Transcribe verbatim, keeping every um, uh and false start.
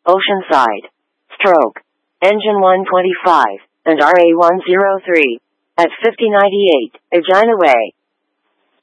Oceanside. Stroke. Engine one twenty-five, and R A one oh three. At fifty ninety-eight, Agina Way.